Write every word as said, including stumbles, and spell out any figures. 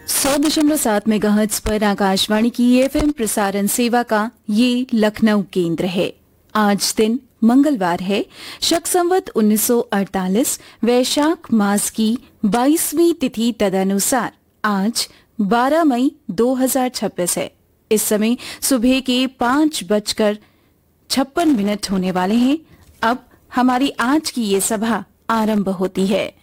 सौ दशमलव सात मेगाहर्ट्ज पर आकाशवाणी की एफएम प्रसारण सेवा का ये लखनऊ केंद्र है। आज दिन मंगलवार है, शक संवत उन्नीस सौ अड़तालीस वैशाख मास की बाईसवीं तिथि तदनुसार आज बारह मई दो हजार छब्बीस है। इस समय सुबह के पांच बजकर छप्पन मिनट होने वाले हैं। अब हमारी आज की ये सभा आरंभ होती है।